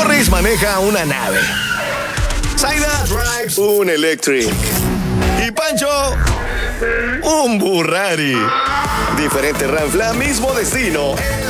Morris maneja una nave. Zaida drives un Electric. Y Pancho, un Burrari. Diferente ranfla, mismo destino.